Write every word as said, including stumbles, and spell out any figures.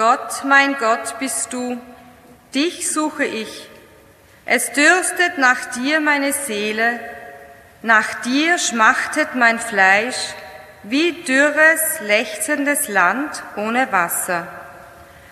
Gott, mein Gott bist du, dich suche ich. Es dürstet nach dir meine Seele, nach dir schmachtet mein Fleisch, wie dürres, lechzendes Land ohne Wasser.